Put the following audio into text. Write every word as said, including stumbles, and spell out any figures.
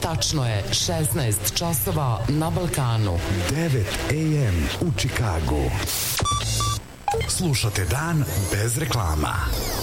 Tačno je šesnaest časova na Balkanu. devet a m u Čikagu. Slušate dan bez reklama.